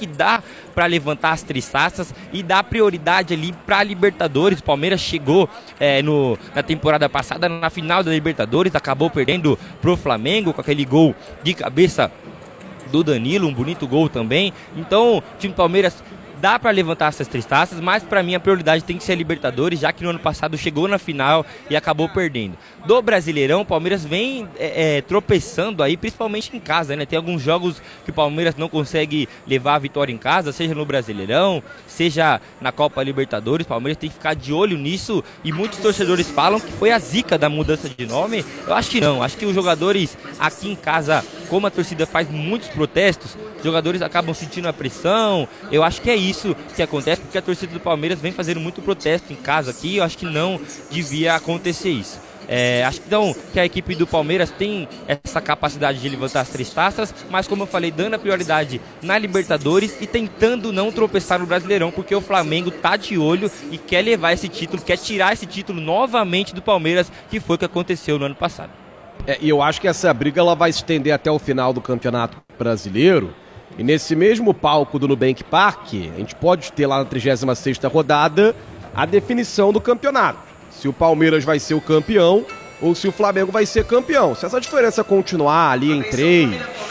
que dá para levantar as três taças e dar prioridade ali para a Libertadores. O Palmeiras chegou na temporada passada, na final da Libertadores, acabou perdendo pro Flamengo com aquele gol de cabeça do Danilo, um bonito gol também. Então, o time do Palmeiras dá para levantar essas três taças, mas para mim a prioridade tem que ser a Libertadores, já que no ano passado chegou na final e acabou perdendo. Do Brasileirão, o Palmeiras vem tropeçando aí, principalmente em casa, né? Tem alguns jogos que o Palmeiras não consegue levar a vitória em casa, seja no Brasileirão, seja na Copa Libertadores. O Palmeiras tem que ficar de olho nisso, e muitos torcedores falam que foi a zica da mudança de nome. Eu acho que não, acho que os jogadores aqui em casa, como a torcida faz muitos protestos, os jogadores acabam sentindo a pressão. Eu acho que é isso que acontece, porque a torcida do Palmeiras vem fazendo muito protesto em casa aqui. Eu acho que não devia acontecer isso. Acho então que a equipe do Palmeiras tem essa capacidade de levantar as três taças, mas como eu falei, dando a prioridade na Libertadores e tentando não tropeçar no Brasileirão, porque o Flamengo tá de olho e quer levar esse título, quer tirar esse título novamente do Palmeiras, que foi o que aconteceu no ano passado. E eu acho que essa briga ela vai se estender até o final do Campeonato Brasileiro. E nesse mesmo palco do Nubank Park, a gente pode ter lá na 36ª rodada a definição do campeonato. Se o Palmeiras vai ser o campeão ou se o Flamengo vai ser campeão. Se essa diferença continuar ali em 3,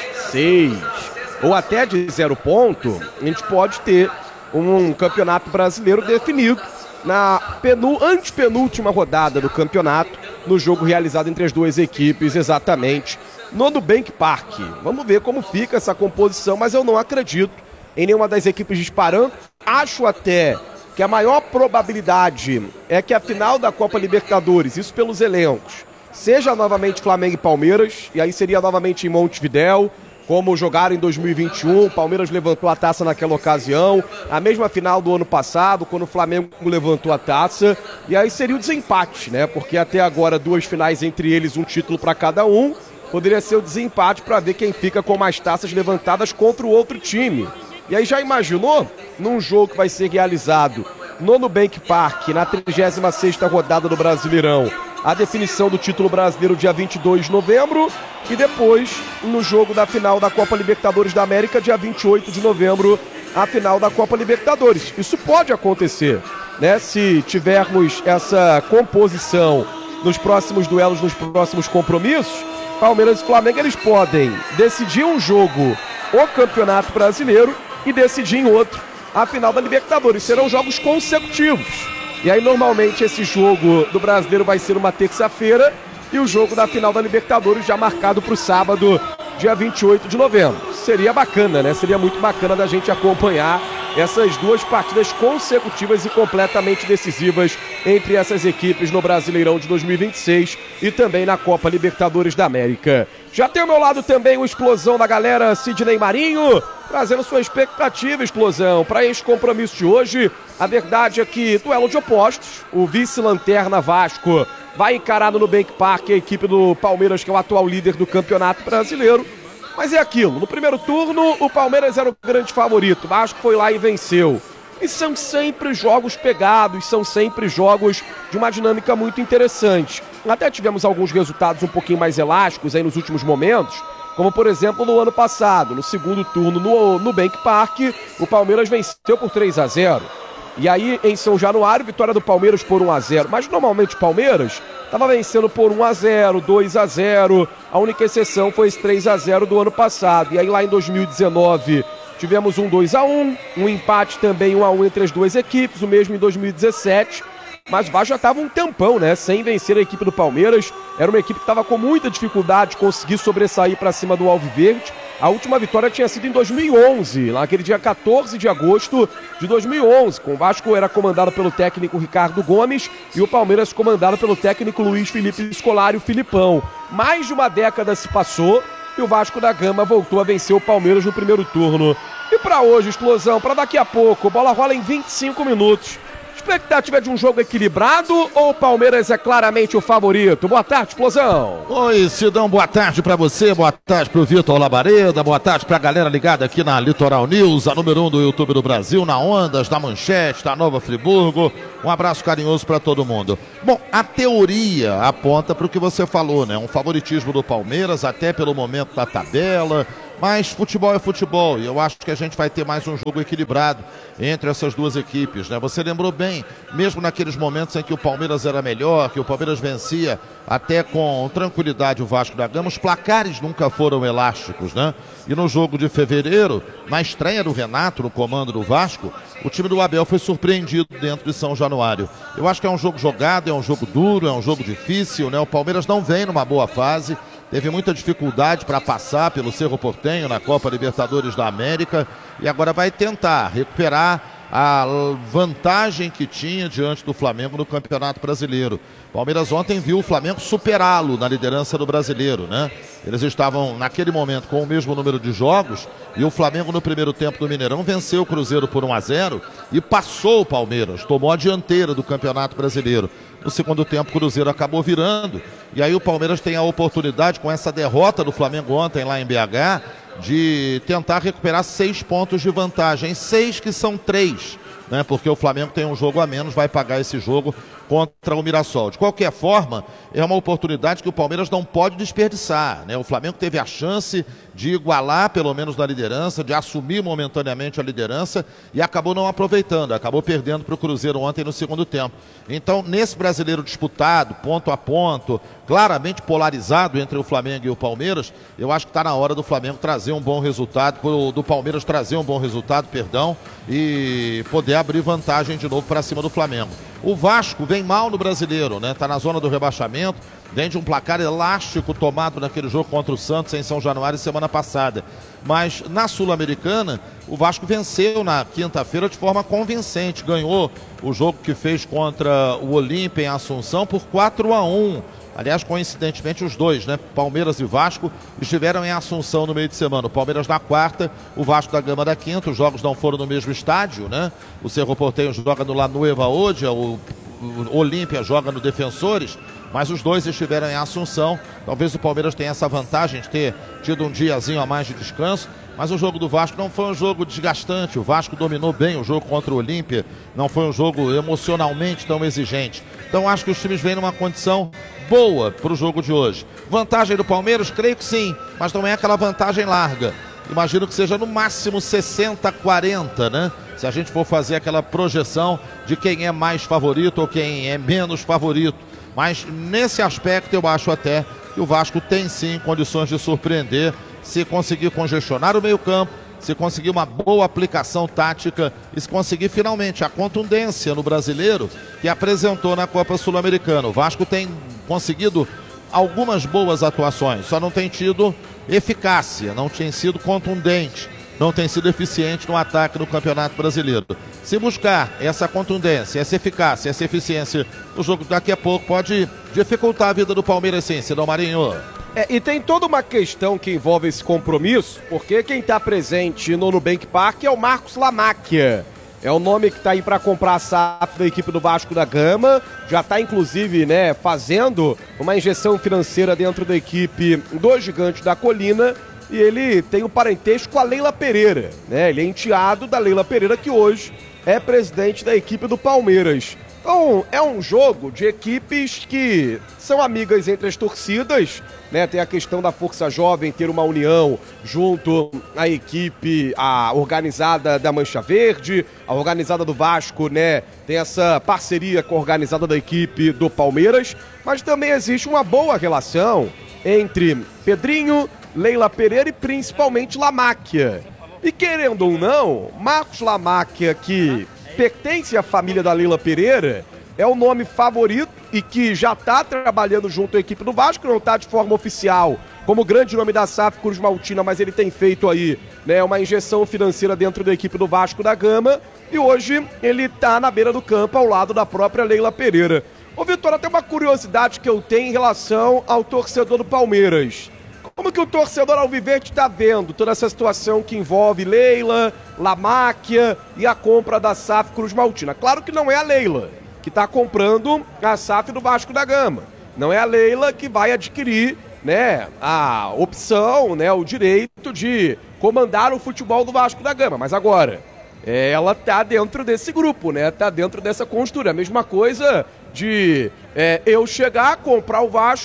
6 ou até de 0 ponto, a gente pode ter um campeonato brasileiro definido na antepenúltima rodada do campeonato, no jogo realizado entre as duas equipes, exatamente no Nubank Park. Vamos ver como fica essa composição, mas eu não acredito em nenhuma das equipes disparando. Acho até que a maior probabilidade é que a final da Copa Libertadores, isso pelos elencos, seja novamente Flamengo e Palmeiras, e aí seria novamente em Montevidéu, como jogaram em 2021, o Palmeiras levantou a taça naquela ocasião, a mesma final do ano passado, quando o Flamengo levantou a taça, e aí seria o desempate, né? Porque até agora duas finais entre eles, um título para cada um, poderia ser o desempate para ver quem fica com mais taças levantadas contra o outro time. E aí já imaginou, num jogo que vai ser realizado no Nubank Park, na 36ª rodada do Brasileirão, a definição do título brasileiro dia 22 de novembro e depois, no jogo da final da Copa Libertadores da América, dia 28 de novembro, a final da Copa Libertadores. Isso pode acontecer, né? Se tivermos essa composição nos próximos duelos, nos próximos compromissos, Palmeiras e Flamengo, eles podem decidir um jogo, o Campeonato Brasileiro, e decidir em outro a final da Libertadores. Serão jogos consecutivos. E aí, normalmente, esse jogo do Brasileiro vai ser uma terça-feira e o jogo da final da Libertadores já marcado para o sábado, dia 28 de novembro. Seria bacana, né? Seria muito bacana da gente acompanhar essas duas partidas consecutivas e completamente decisivas entre essas equipes no Brasileirão de 2026 e também na Copa Libertadores da América. Já tem ao meu lado também o Explosão da galera, Sidney Marinho, trazendo sua expectativa, Explosão, para esse compromisso de hoje. A verdade é que duelo de opostos, o vice-lanterna Vasco vai encarar no Nubank Park a equipe do Palmeiras, que é o atual líder do Campeonato Brasileiro. Mas é aquilo, no primeiro turno o Palmeiras era o grande favorito, o Vasco foi lá e venceu. E são sempre jogos pegados, são sempre jogos de uma dinâmica muito interessante. Até tivemos alguns resultados um pouquinho mais elásticos aí nos últimos momentos, como por exemplo no ano passado, no segundo turno no Nubank Park, o Palmeiras venceu por 3-0. E aí em São Januário, vitória do Palmeiras por 1-0. Mas normalmente o Palmeiras estava vencendo por 1-0, 2-0. A única exceção foi esse 3-0 do ano passado. E aí lá em 2019 tivemos um 2-1, um empate também 1-1 entre as duas equipes, o mesmo em 2017. Mas o Vasco já estava um tempão, né, sem vencer a equipe do Palmeiras. Era uma equipe que estava com muita dificuldade de conseguir sobressair para cima do Alviverde. A última vitória tinha sido em 2011, naquele dia 14 de agosto de 2011, com o Vasco era comandado pelo técnico Ricardo Gomes e o Palmeiras comandado pelo técnico Luiz Felipe Scolari, o Filipão. Mais de uma década se passou e o Vasco da Gama voltou a vencer o Palmeiras no primeiro turno. E para hoje, Explosão, para daqui a pouco, bola rola em 25 minutos. Expectativa de um jogo equilibrado ou o Palmeiras é claramente o favorito? Boa tarde, Explosão. Oi, Sidão, boa tarde pra você, boa tarde pro Vitor Labareda, boa tarde pra galera ligada aqui na Litoral News, a número 1 do YouTube do Brasil, na Ondas, na Manchete, da Nova Friburgo. Um abraço carinhoso pra todo mundo. Bom, a teoria aponta pro que você falou, né? Um favoritismo do Palmeiras, até pelo momento da tabela, Mas futebol é futebol e eu acho que a gente vai ter mais um jogo equilibrado entre essas duas equipes, né? Você lembrou bem, mesmo naqueles momentos em que o Palmeiras era melhor, que o Palmeiras vencia até com tranquilidade o Vasco da Gama, os placares nunca foram elásticos, né? E no jogo de fevereiro, na estreia do Renato no comando do Vasco, o time do Abel foi surpreendido dentro de São Januário. Eu acho que é um jogo jogado, é um jogo duro, é um jogo difícil, né? O Palmeiras não vem numa boa fase, teve muita dificuldade para passar pelo Cerro Porteño na Copa Libertadores da América e agora vai tentar recuperar a vantagem que tinha diante do Flamengo no Campeonato Brasileiro. Palmeiras ontem viu o Flamengo superá-lo na liderança do Brasileiro, né? Eles estavam naquele momento com o mesmo número de jogos e o Flamengo no primeiro tempo do Mineirão venceu o Cruzeiro por 1-0 e passou o Palmeiras, tomou a dianteira do Campeonato Brasileiro. No segundo tempo o Cruzeiro acabou virando e aí o Palmeiras tem a oportunidade com essa derrota do Flamengo ontem lá em BH de tentar recuperar 6 pontos de vantagem, 6 que são 3, né? Porque o Flamengo tem um jogo a menos, vai pagar esse jogo contra o Mirassol. De qualquer forma, é uma oportunidade que o Palmeiras não pode desperdiçar, né? O Flamengo teve a chance de igualar, pelo menos na liderança, de assumir momentaneamente a liderança e acabou não aproveitando, acabou perdendo para o Cruzeiro ontem no segundo tempo. Então, nesse brasileiro disputado, ponto a ponto, claramente polarizado entre o Flamengo e o Palmeiras, eu acho que está na hora do Flamengo trazer um bom resultado, do Palmeiras trazer um bom resultado, e poder abrir vantagem de novo para cima do Flamengo. O Vasco vem mal no brasileiro, né? Tá na zona do rebaixamento, vem de um placar elástico tomado naquele jogo contra o Santos em São Januário semana passada. Mas na Sul-Americana, o Vasco venceu na quinta-feira de forma convincente. Ganhou o jogo que fez contra o Olímpia em Assunção por 4-1. Aliás, coincidentemente, os dois, né? Palmeiras e Vasco estiveram em Assunção no meio de semana. O Palmeiras na quarta, o Vasco da Gama da quinta. Os jogos não foram no mesmo estádio, né? O Cerro Porteño joga no La Nueva Odia, o Olímpia joga no Defensores, mas os dois estiveram em Assunção. Talvez o Palmeiras tenha essa vantagem de ter tido um diazinho a mais de descanso, mas o jogo do Vasco não foi um jogo desgastante. O Vasco dominou bem o jogo contra o Olímpia, não foi um jogo emocionalmente tão exigente. Então acho que os times vêm numa condição boa para o jogo de hoje. Vantagem do Palmeiras? Creio que sim, mas não é aquela vantagem larga. Imagino que seja no máximo 60-40, né? Se a gente for fazer aquela projeção de quem é mais favorito ou quem é menos favorito. Mas nesse aspecto eu acho até que o Vasco tem sim condições de surpreender se conseguir congestionar o meio-campo, se conseguir uma boa aplicação tática e se conseguir finalmente a contundência no brasileiro que apresentou na Copa Sul-Americana. O Vasco tem conseguido algumas boas atuações, só não tem tido eficácia, não tem sido contundente, não tem sido eficiente no ataque no Campeonato Brasileiro. Se buscar essa contundência, essa eficácia, essa eficiência no jogo daqui a pouco, pode dificultar a vida do Palmeiras sim, Sidão Marinho. E tem toda uma questão que envolve esse compromisso, porque quem está presente no Nubank Park é o Marcos Lamacchia. É o nome que está aí para comprar a SAF da equipe do Vasco da Gama. Já está, inclusive, né, fazendo uma injeção financeira dentro da equipe do Gigante da Colina. E ele tem um parentesco com a Leila Pereira, né? Ele é enteado da Leila Pereira, que hoje é presidente da equipe do Palmeiras. Então, é um jogo de equipes que são amigas entre as torcidas, né? Tem a questão da Força Jovem ter uma união junto à equipe, a organizada da Mancha Verde, a organizada do Vasco, né? Tem essa parceria com a organizada da equipe do Palmeiras, mas também existe uma boa relação entre Pedrinho, Leila Pereira e principalmente Lamacchia. E querendo ou não, Marcos Lamacchia, que pertence à família da Leila Pereira, é o nome favorito e que já está trabalhando junto à equipe do Vasco, não está de forma oficial como grande nome da SAF Cruz Maltina, mas ele tem feito aí, né, uma injeção financeira dentro da equipe do Vasco da Gama e hoje ele está na beira do campo ao lado da própria Leila Pereira. Ô Vitória, tem uma curiosidade que eu tenho em relação ao torcedor do Palmeiras. Como que o torcedor alviverde está vendo toda essa situação que envolve Leila, Lamacchia e a compra da SAF Cruz Maltina? Claro que não é a Leila que está comprando a SAF do Vasco da Gama. Não é a Leila que vai adquirir, né, a opção, né, o direito de comandar o futebol do Vasco da Gama. Mas agora, ela está dentro desse grupo, né? Está dentro dessa construção. A mesma coisa de eu chegar, comprar o Vasco,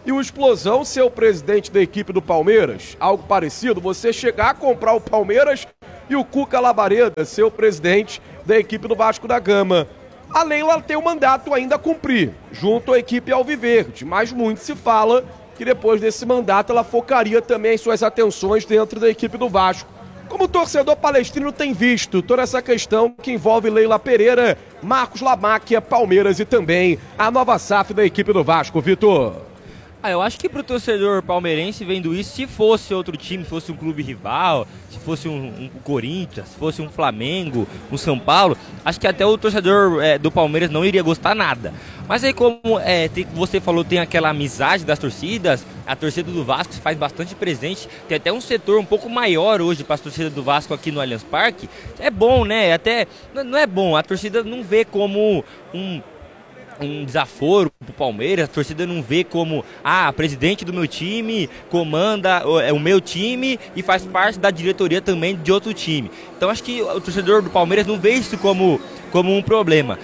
E o Explosão ser o presidente da equipe do Palmeiras, algo parecido, você chegar a comprar o Palmeiras e o Cuca Labareda ser o presidente da equipe do Vasco da Gama. A Leila tem um mandato ainda a cumprir, junto à equipe Alviverde, mas muito se fala que depois desse mandato ela focaria também suas atenções dentro da equipe do Vasco. Como o torcedor palestrino tem visto toda essa questão que envolve Leila Pereira, Marcos Lamáquia, Palmeiras e também a nova SAF da equipe do Vasco, Vitor? Eu acho que pro torcedor palmeirense vendo isso, se fosse outro time, fosse um clube rival, se fosse um Corinthians, se fosse um Flamengo, um São Paulo, acho que até o torcedor do Palmeiras não iria gostar nada. Mas aí como você falou, tem aquela amizade das torcidas, a torcida do Vasco se faz bastante presente, tem até um setor um pouco maior hoje para a torcida do Vasco aqui no Allianz Parque. É bom, né? Até não é bom, a torcida não vê como um desaforo pro Palmeiras, a torcida não vê como presidente do meu time comanda o meu time e faz parte da diretoria também de outro time. Então acho que o torcedor do Palmeiras não vê isso como um problema.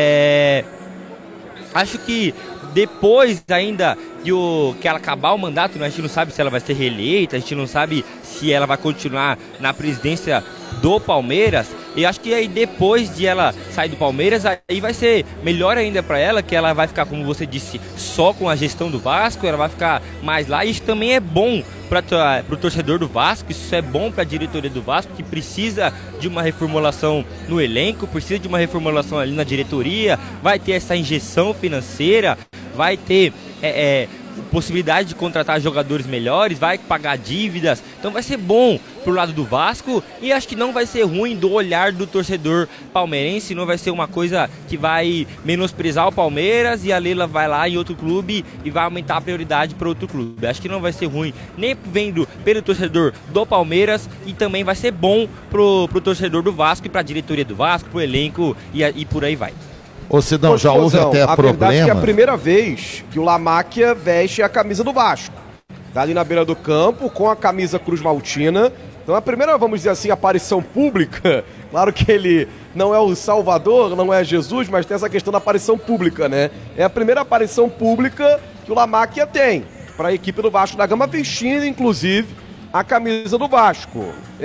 Acho que depois ainda que ela acabar o mandato, né, a gente não sabe se ela vai ser reeleita, a gente não sabe se ela vai continuar na presidência do Palmeiras. E acho que aí depois de ela sair do Palmeiras, aí vai ser melhor ainda para ela, que ela vai ficar, como você disse, só com a gestão do Vasco, ela vai ficar mais lá. E isso também é bom para o torcedor do Vasco, isso é bom para a diretoria do Vasco, que precisa de uma reformulação no elenco, precisa de uma reformulação ali na diretoria, vai ter essa injeção financeira, vai ter possibilidade de contratar jogadores melhores, vai pagar dívidas, então vai ser bom pro lado do Vasco e acho que não vai ser ruim do olhar do torcedor palmeirense, não vai ser uma coisa que vai menosprezar o Palmeiras e a Leila vai lá em outro clube e vai aumentar a prioridade para outro clube. Acho que não vai ser ruim nem vendo pelo torcedor do Palmeiras e também vai ser bom pro torcedor do Vasco e pra diretoria do Vasco, pro elenco e por aí vai. Ô Sidão, já houve até a problema. verdade é que é a primeira vez que o Lamáquia veste a camisa do Vasco. Tá ali na beira do campo, com a camisa Cruz Maltina. Então a primeira, vamos dizer assim, aparição pública. Claro que ele não é o Salvador, não é Jesus, mas tem essa questão da aparição pública, né? É a primeira aparição pública que o Lamáquia tem para a equipe do Vasco da Gama, vestindo, inclusive, a camisa do Vasco.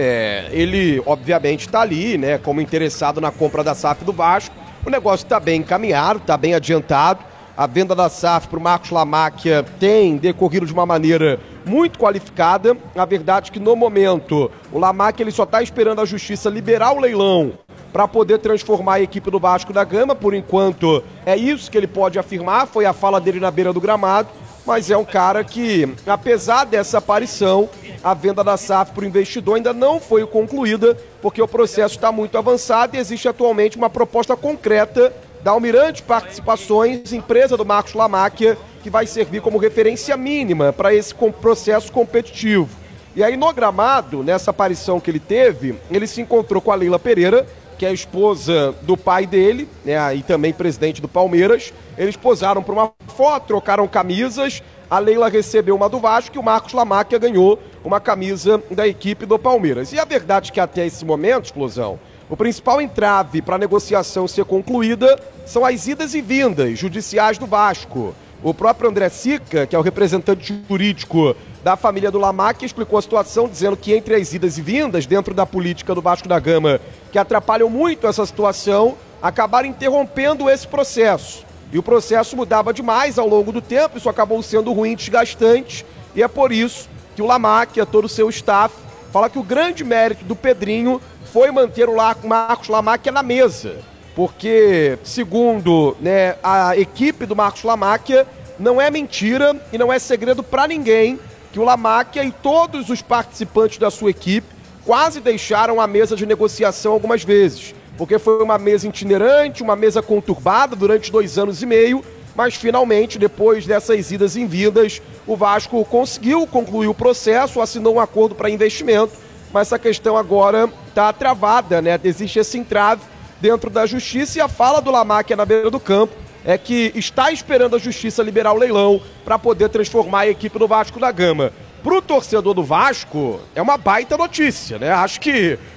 Ele, obviamente, está ali, né, como interessado na compra da SAF do Vasco. O negócio está bem encaminhado, está bem adiantado. A venda da SAF para o Marcos Lamáquia tem decorrido de uma maneira muito qualificada. A verdade é que, no momento, o Lamáquia ele só está esperando a Justiça liberar o leilão para poder transformar a equipe do Vasco da Gama. Por enquanto, é isso que ele pode afirmar. Foi a fala dele na beira do gramado. Mas é um cara que, apesar dessa aparição, a venda da SAF para o investidor ainda não foi concluída, porque o processo está muito avançado e existe atualmente uma proposta concreta da Almirante Participações, empresa do Marcos Lamáquia, que vai servir como referência mínima para esse processo competitivo. E aí no gramado, nessa aparição que ele teve, ele se encontrou com a Leila Pereira, que é a esposa do pai dele, né, e também presidente do Palmeiras. Eles posaram para uma foto, trocaram camisas, a Leila recebeu uma do Vasco e o Marcos Lamáquia ganhou uma camisa da equipe do Palmeiras. E a verdade é que até esse momento, Explosão, o principal entrave para a negociação ser concluída são as idas e vindas judiciais do Vasco. O próprio André Sica, que é o representante jurídico da família do Lamáquia, explicou a situação dizendo que entre as idas e vindas dentro da política do Vasco da Gama, que atrapalham muito essa situação, acabaram interrompendo esse processo. E o processo mudava demais ao longo do tempo, isso acabou sendo ruim e desgastante, e é por isso que o Lamáquia, todo o seu staff, fala que o grande mérito do Pedrinho foi manter o Marcos Lamáquia na mesa. Porque, segundo, né, a equipe do Marcos Lamáquia, não é mentira e não é segredo para ninguém que o Lamáquia e todos os participantes da sua equipe quase deixaram a mesa de negociação algumas vezes. Porque foi uma mesa itinerante, uma mesa conturbada durante 2 anos e meio, mas finalmente, depois dessas idas e vindas, o Vasco conseguiu concluir o processo, assinou um acordo para investimento, mas essa questão agora está travada, né? Existe esse entrave dentro da Justiça e a fala do Lamáquia na beira do campo é que está esperando a Justiça liberar o leilão para poder transformar a equipe do Vasco da Gama. Para o torcedor do Vasco, é uma baita notícia, né? Acho que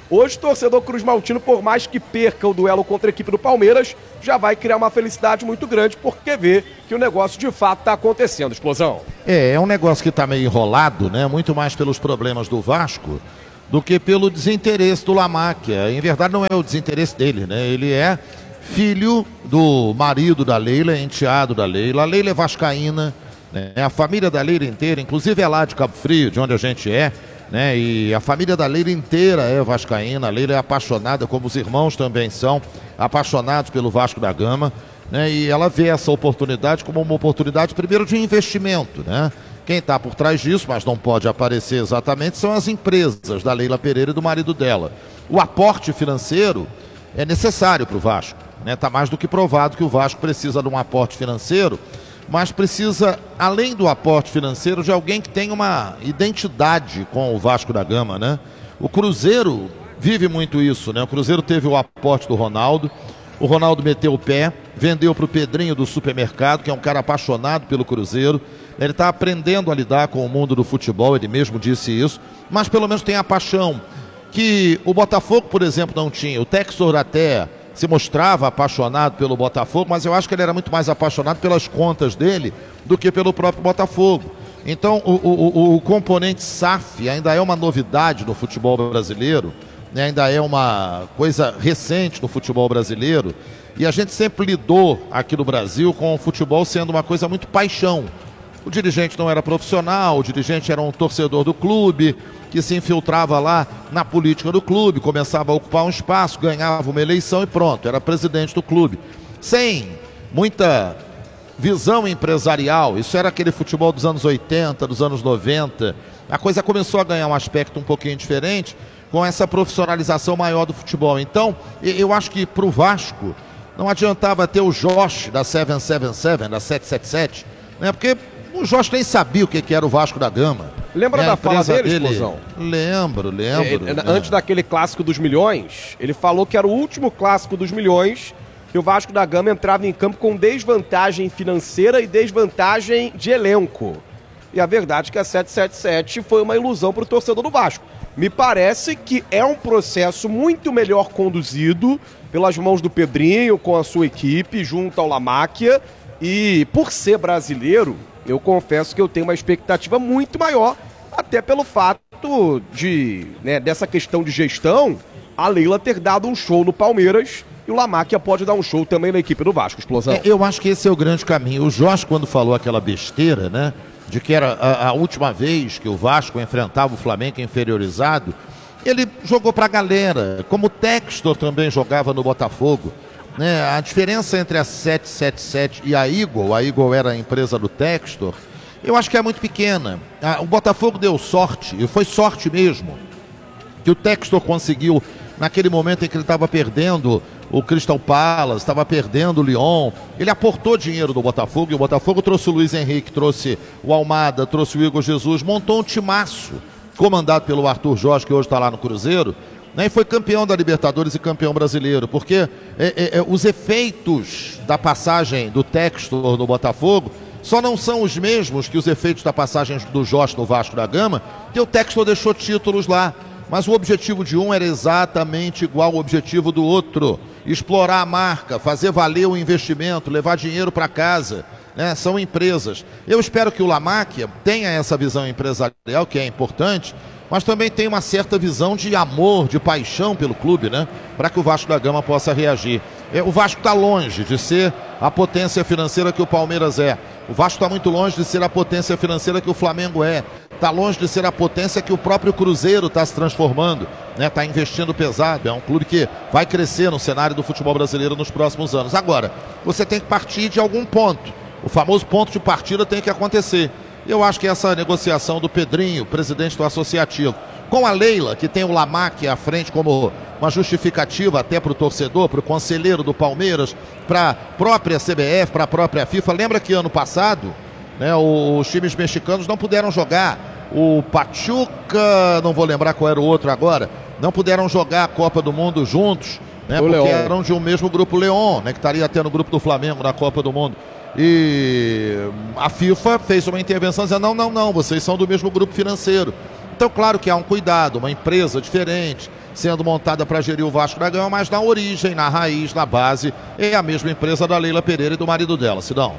Hoje o torcedor Cruz Maltino, por mais que perca o duelo contra a equipe do Palmeiras, já vai criar uma felicidade muito grande porque vê que o negócio de fato está acontecendo. Explosão. É um negócio que está meio enrolado, né? Muito mais pelos problemas do Vasco do que pelo desinteresse do Lamáquia. Em verdade não é o desinteresse dele, né? Ele é filho do marido da Leila, enteado da Leila. A Leila é vascaína, né? A família da Leila inteira, inclusive é lá de Cabo Frio, de onde a gente é, né? E a família da Leila inteira é vascaína. A Leila é apaixonada, como os irmãos também são, apaixonados pelo Vasco da Gama, né? E ela vê essa oportunidade como uma oportunidade, primeiro, de investimento, né? Quem está por trás disso, mas não pode aparecer exatamente, são as empresas da Leila Pereira e do marido dela. O aporte financeiro é necessário para o Vasco, né? Está mais do que provado que o Vasco precisa de um aporte financeiro, mas precisa, além do aporte financeiro, de alguém que tenha uma identidade com o Vasco da Gama, né? O Cruzeiro vive muito isso, né? O Cruzeiro teve o aporte do Ronaldo, o Ronaldo meteu o pé, vendeu para o Pedrinho do supermercado, que é um cara apaixonado pelo Cruzeiro. Ele está aprendendo a lidar com o mundo do futebol, ele mesmo disse isso, mas pelo menos tem a paixão que o Botafogo, por exemplo, não tinha. O Textor até se mostrava apaixonado pelo Botafogo, mas eu acho que ele era muito mais apaixonado pelas contas dele do que pelo próprio Botafogo. Então o componente SAF ainda é uma novidade no futebol brasileiro, né? Ainda é uma coisa recente no futebol brasileiro, e a gente sempre lidou aqui no Brasil com o futebol sendo uma coisa muito paixão. O dirigente não era profissional, o dirigente era um torcedor do clube, que se infiltrava lá na política do clube, começava a ocupar um espaço, ganhava uma eleição e pronto, era presidente do clube. Sem muita visão empresarial, isso era aquele futebol dos anos 80, dos anos 90. A coisa começou a ganhar um aspecto um pouquinho diferente com essa profissionalização maior do futebol. Então, eu acho que para o Vasco não adiantava ter o Josh da 777, da 777, né? Porque o Jorge nem sabia o que era o Vasco da Gama. Lembra da fala dele, Explosão? Lembro. Antes daquele clássico dos milhões, ele falou que era o último clássico dos milhões, que o Vasco da Gama entrava em campo com desvantagem financeira e desvantagem de elenco. E a verdade é que a 777 foi uma ilusão para o torcedor do Vasco. Me parece que é um processo muito melhor conduzido pelas mãos do Pedrinho, com a sua equipe, junto ao Lamáquia, e por ser brasileiro, eu confesso que eu tenho uma expectativa muito maior, até pelo fato de, né, dessa questão de gestão, a Leila ter dado um show no Palmeiras e o Lamáquia pode dar um show também na equipe do Vasco. Explosão. Eu acho que esse é o grande caminho. O Jorge, quando falou aquela besteira, né, de que era a última vez que o Vasco enfrentava o Flamengo inferiorizado, ele jogou pra galera, como o Textor também jogava no Botafogo. Né, a diferença entre a 777 e a Eagle era a empresa do Textor, eu acho que é muito pequena. O Botafogo deu sorte, e foi sorte mesmo, que o Textor conseguiu, naquele momento em que ele estava perdendo o Crystal Palace, estava perdendo o Lyon, ele aportou dinheiro do Botafogo, e o Botafogo trouxe o Luiz Henrique, trouxe o Almada, trouxe o Igor Jesus, montou um timaço, comandado pelo Arthur Jorge, que hoje está lá no Cruzeiro, e foi campeão da Libertadores e campeão brasileiro, porque os efeitos da passagem do Textor no Botafogo só não são os mesmos que os efeitos da passagem do Jorge no Vasco da Gama, que o Textor deixou títulos lá, mas o objetivo de um era exatamente igual ao objetivo do outro, explorar a marca, fazer valer o investimento, levar dinheiro para casa, né? São empresas. Eu espero que o Lamáquia tenha essa visão empresarial, que é importante, mas também tem uma certa visão de amor, de paixão pelo clube, né? Para que o Vasco da Gama possa reagir. O Vasco está longe de ser a potência financeira que o Palmeiras é. O Vasco está muito longe de ser a potência financeira que o Flamengo é. Está longe de ser a potência que o próprio Cruzeiro está se transformando, né? Está investindo pesado. É um clube que vai crescer no cenário do futebol brasileiro nos próximos anos. Agora, você tem que partir de algum ponto. O famoso ponto de partida tem que acontecer. Eu acho que essa negociação do Pedrinho, presidente do associativo, com a Leila, que tem o Lamáquia à frente como uma justificativa até para o torcedor, para o conselheiro do Palmeiras, para a própria CBF, para a própria FIFA. Lembra que ano passado, né, os times mexicanos não puderam jogar. O Pachuca, não vou lembrar qual era o outro agora, não puderam jogar a Copa do Mundo juntos, né, porque Leon eram de um mesmo grupo, Leon, né, que estaria até no grupo do Flamengo na Copa do Mundo. E a FIFA fez uma intervenção dizendo, não, vocês são do mesmo grupo financeiro. Então, claro que há um cuidado, uma empresa diferente, sendo montada para gerir o Vasco da Gama, mas na origem, na raiz, na base, é a mesma empresa da Leila Pereira e do marido dela, Sidão.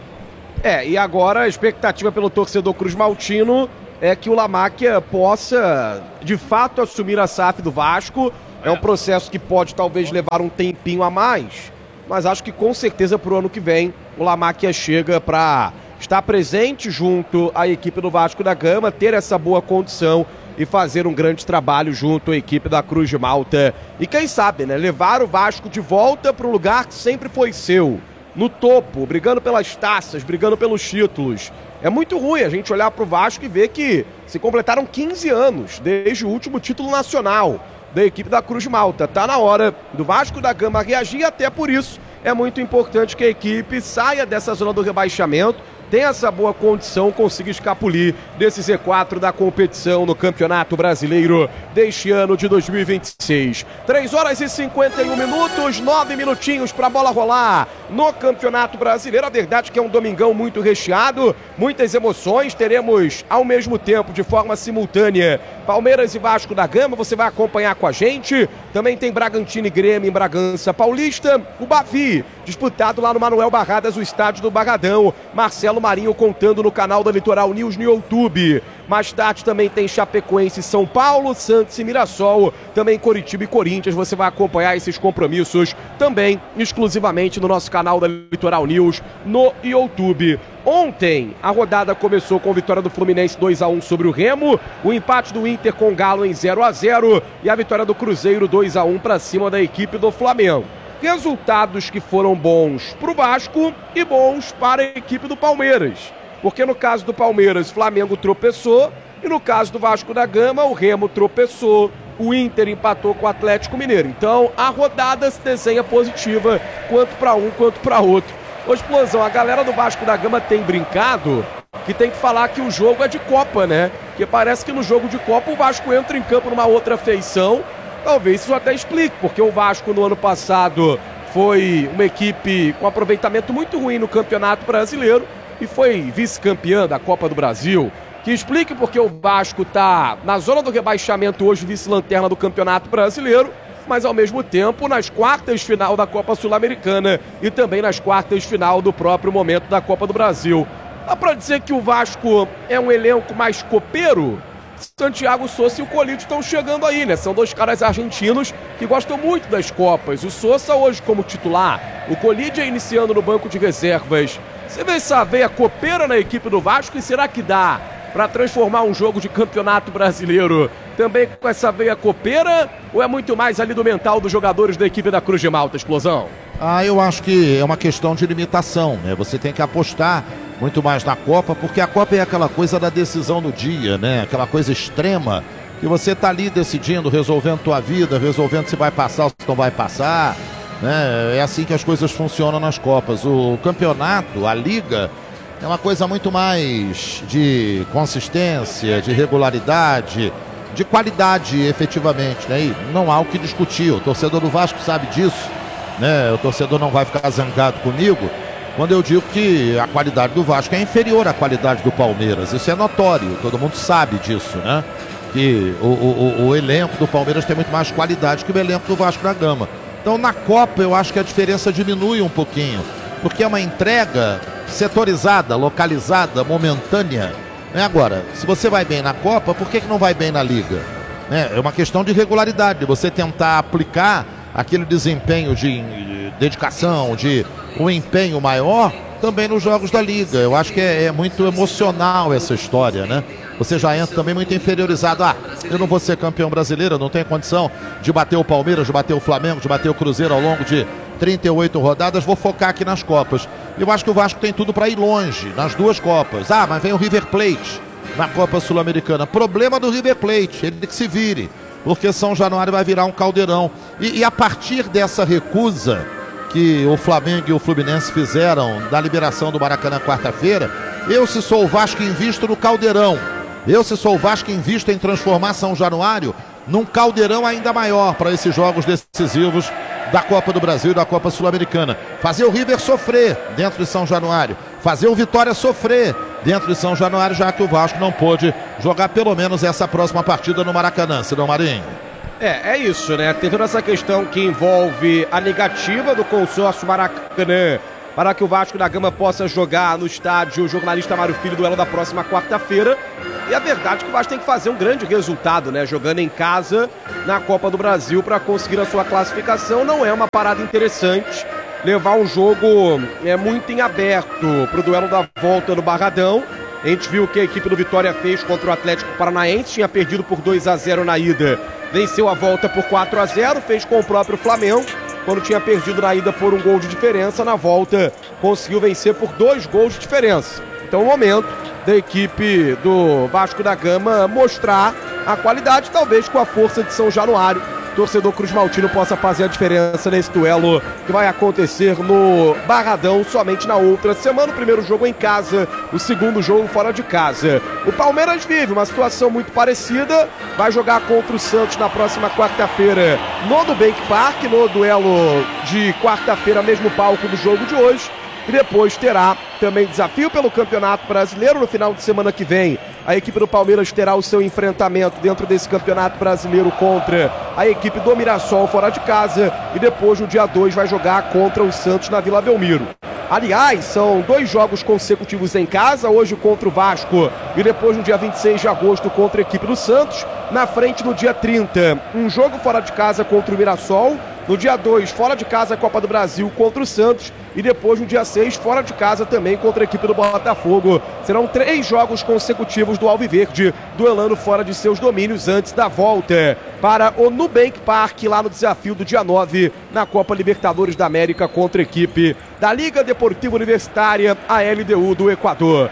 E agora a expectativa pelo torcedor Cruz Maltino é que o Lamáquia possa, de fato, assumir a SAF do Vasco. É um processo que pode talvez levar um tempinho a mais, mas acho que com certeza para o ano que vem o Lamáquia chega para estar presente junto à equipe do Vasco da Gama, ter essa boa condição e fazer um grande trabalho junto à equipe da Cruz de Malta. E quem sabe, né, levar o Vasco de volta para o lugar que sempre foi seu, no topo, brigando pelas taças, brigando pelos títulos. É muito ruim a gente olhar para o Vasco e ver que se completaram 15 anos desde o último título nacional da equipe da Cruz de Malta. Tá na hora do Vasco da Gama reagir, até por isso é muito importante que a equipe saia dessa zona do rebaixamento, tenha essa boa condição, consiga escapulir desse Z4 da competição no Campeonato Brasileiro deste ano de 2026. 3 horas e 51 minutos, 9 minutinhos para a bola rolar no Campeonato Brasileiro. A verdade é que é um domingão muito recheado, muitas emoções. Teremos ao mesmo tempo, de forma simultânea, Palmeiras e Vasco da Gama. Você vai acompanhar com a gente. Também tem Bragantino e Grêmio em Bragança Paulista. O Bavi, disputado lá no Manuel Barradas, o estádio do Barradão. Marcelo Marinho contando no canal da Litoral News no YouTube. Mais tarde também tem Chapecoense e São Paulo, Santos e Mirassol, também Coritiba e Corinthians. Você vai acompanhar esses compromissos também exclusivamente no nosso canal da Litoral News no YouTube. Ontem a rodada começou com a vitória do Fluminense 2-1 sobre o Remo, o empate do Inter com o Galo em 0-0 e a vitória do Cruzeiro 2-1 para cima da equipe do Flamengo. Resultados que foram bons para o Vasco e bons para a equipe do Palmeiras. Porque no caso do Palmeiras, o Flamengo tropeçou e no caso do Vasco da Gama, o Remo tropeçou, o Inter empatou com o Atlético Mineiro. Então a rodada se desenha positiva, quanto para um quanto para outro. Ô, Explosão, a galera do Vasco da Gama tem brincado que tem que falar que o jogo é de Copa, né? Porque parece que no jogo de Copa o Vasco entra em campo numa outra feição. Talvez isso até explique, porque o Vasco no ano passado foi uma equipe com aproveitamento muito ruim no Campeonato Brasileiro e foi vice-campeã da Copa do Brasil. Que explique porque o Vasco está na zona do rebaixamento hoje, vice-lanterna do Campeonato Brasileiro, mas ao mesmo tempo nas quartas de final da Copa Sul-Americana e também nas quartas de final do próprio momento da Copa do Brasil. Dá para dizer que o Vasco é um elenco mais copeiro? Santiago Sousa e o Colídio estão chegando aí, né? São dois caras argentinos que gostam muito das Copas. O Sousa hoje como titular, o Colídio iniciando no banco de reservas. Você vê essa veia copeira na equipe do Vasco e será que dá para transformar um jogo de Campeonato Brasileiro também com essa veia copeira? Ou é muito mais ali do mental dos jogadores da equipe da Cruz de Malta, Explosão? Eu acho que é uma questão de limitação, né? Você tem que apostar muito mais na Copa, porque a Copa é aquela coisa da decisão do dia, né? Aquela coisa extrema, que você tá ali decidindo, resolvendo tua vida, resolvendo se vai passar ou se não vai passar, né? É assim que as coisas funcionam nas Copas. O campeonato, a Liga, é uma coisa muito mais de consistência, de regularidade, de qualidade efetivamente, né? E não há o que discutir, o torcedor do Vasco sabe disso, né? O torcedor não vai ficar zangado comigo quando eu digo que a qualidade do Vasco é inferior à qualidade do Palmeiras. Isso é notório, todo mundo sabe disso, né? Que o elenco do Palmeiras tem muito mais qualidade que o elenco do Vasco da Gama. Então na Copa eu acho que a diferença diminui um pouquinho, porque é uma entrega setorizada, localizada, momentânea. Agora, se você vai bem na Copa, por que não vai bem na Liga? É uma questão de regularidade, de você tentar aplicar aquele desempenho de dedicação, de um empenho maior também nos jogos da Liga. Eu acho que é muito emocional essa história, né? Você já entra também muito inferiorizado. Eu não vou ser campeão brasileiro, eu não tenho condição de bater o Palmeiras, de bater o Flamengo, de bater o Cruzeiro ao longo de 38 rodadas, vou focar aqui nas Copas. Eu acho que o Vasco tem tudo para ir longe nas duas Copas. Mas vem o River Plate na Copa Sul-Americana. Problema do River Plate, ele que se vire, porque São Januário vai virar um caldeirão. E a partir dessa recusa que o Flamengo e o Fluminense fizeram da liberação do Maracanã quarta-feira, eu, se sou o Vasco, invisto no caldeirão. Eu, se sou o Vasco, invisto em transformar São Januário num caldeirão ainda maior para esses jogos decisivos da Copa do Brasil e da Copa Sul-Americana. Fazer o River sofrer dentro de São Januário, fazer o Vitória sofrer dentro de São Januário, já que o Vasco não pôde jogar pelo menos essa próxima partida no Maracanã, Sidão Marinho. É isso, né? Tem toda essa questão que envolve a negativa do consórcio Maracanã para que o Vasco da Gama possa jogar no estádio Jornalista Mário Filho, duelo da próxima quarta-feira. E a verdade é que o Vasco tem que fazer um grande resultado, né? Jogando em casa na Copa do Brasil para conseguir a sua classificação. Não é uma parada interessante levar um jogo muito em aberto para o duelo da volta no Barradão. A gente viu o que a equipe do Vitória fez contra o Atlético Paranaense, tinha perdido por 2-0 na ida, venceu a volta por 4-0, fez com o próprio Flamengo, quando tinha perdido na ida por 1 gol de diferença, na volta conseguiu vencer por 2 gols de diferença. Então é o momento da equipe do Vasco da Gama mostrar a qualidade, talvez com a força de São Januário. O torcedor Cruz Maltino possa fazer a diferença nesse duelo que vai acontecer no Barradão somente na outra semana. O primeiro jogo em casa, o segundo jogo fora de casa. O Palmeiras vive uma situação muito parecida, vai jogar contra o Santos na próxima quarta-feira no Nubank Park, no duelo de quarta-feira, mesmo palco do jogo de hoje. E depois terá também desafio pelo Campeonato Brasileiro no final de semana que vem. A equipe do Palmeiras terá o seu enfrentamento dentro desse Campeonato Brasileiro contra a equipe do Mirassol fora de casa. E depois, no dia 2, vai jogar contra o Santos na Vila Belmiro. Aliás, são 2 jogos consecutivos em casa, hoje contra o Vasco e depois no dia 26 de agosto contra a equipe do Santos. Na frente no dia 30, um jogo fora de casa contra o Mirassol. No dia 2, fora de casa, a Copa do Brasil contra o Santos. E depois, no dia 6, fora de casa também contra a equipe do Botafogo. Serão 3 jogos consecutivos do Alviverde, duelando fora de seus domínios antes da volta para o Nubank Park, lá no desafio do dia 9, na Copa Libertadores da América contra a equipe da Liga Deportiva Universitária, a LDU do Equador.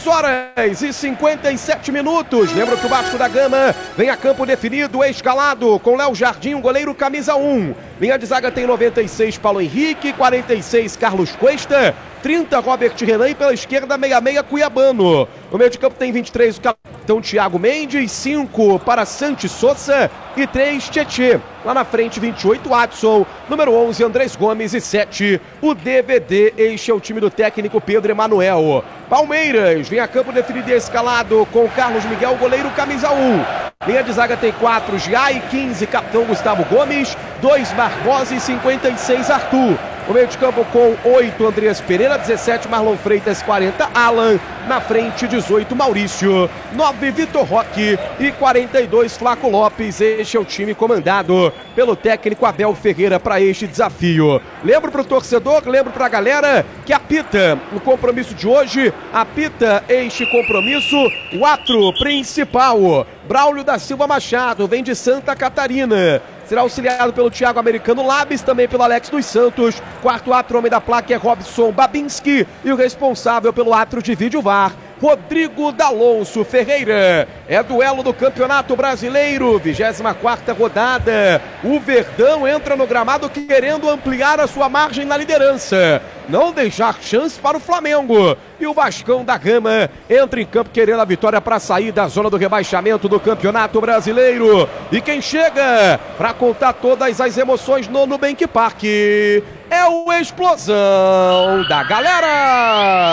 3h57. Lembra que o Vasco da Gama vem a campo definido, escalado, com Léo Jardim, goleiro camisa 1. Linha de zaga tem 96, Paulo Henrique, 46, Carlos Cuesta, 30, Robert Renan e pela esquerda, 66, Cuiabano. No meio de campo tem 23, o capitão Thiago Mendes, 5 para Santi Sousa e 3, Tietê. Lá na frente, 28, Adson, número 11, Andrés Gomes e 7, o DVD. Este é o time do técnico Pedro Emanuel. Palmeiras vem a campo definido e escalado com Carlos Miguel, goleiro camisa 1. Linha de zaga tem 4, Giai, 15, capitão Gustavo Gomes, 2, Barbosa e 56, Arthur. No meio de campo com 8, Andreas Pereira, 17, Marlon Freitas, 40, Alan. Na frente, 18, Maurício, 9, Vitor Roque e 42, Flaco Lopes. Este é o time comandado pelo técnico Abel Ferreira para este desafio. Lembro para o torcedor, lembro para a galera que apita o compromisso de hoje, apita este compromisso, o atro principal, Braulio da Silva Machado, vem de Santa Catarina. Será auxiliado pelo Thiago Americano Labes, também pelo Alex dos Santos. Quarto atro, homem da placa, é Robson Babinski. E o responsável pelo atro de vídeo VAR, Rodrigo D'Alonso Ferreira. É duelo do Campeonato Brasileiro, 24ª rodada. O Verdão entra no gramado querendo ampliar a sua margem na liderança, não deixar chance para o Flamengo. E o Vascão da Gama entra em campo querendo a vitória para sair da zona do rebaixamento do Campeonato Brasileiro. E quem chega para contar todas as emoções no Nubank Park é o Explosão da Galera.